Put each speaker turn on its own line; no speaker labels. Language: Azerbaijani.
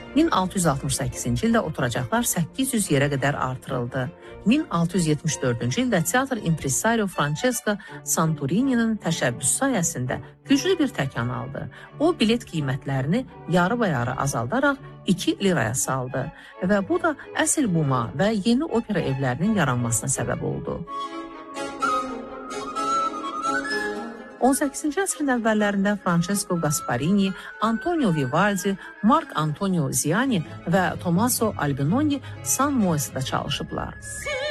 1668-ci ildə oturacaqlar 800 yerə qədər artırıldı. 1674-cü ildə teatr impresario Francesco Santorininin təşəbbüsü sayəsində güclü bir təkan aldı. O, bilet qiymətlərini yarı-bayarı azaldaraq 2 liraya saldı və bu da əsl buma və yeni opera evlərinin yaranmasına səbəb oldu. 18-ci əsrin əvvəllərində Francesco Gasparini, Antonio Vivaldi, Marc Antonio Ziani və Tommaso Albinoni San Mois'da çalışıblar.